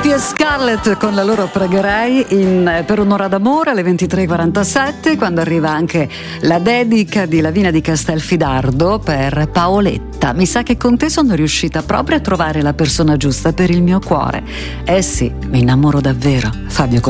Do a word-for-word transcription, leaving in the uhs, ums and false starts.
Conti e Scarlett con la loro Pregherei in, per un'ora d'amore alle ventitré e quarantasette, quando arriva anche la dedica di Lavinia di Castelfidardo per Paoletta. Mi sa che con te sono riuscita proprio a trovare la persona giusta per il mio cuore. Eh sì, mi innamoro davvero. Fabio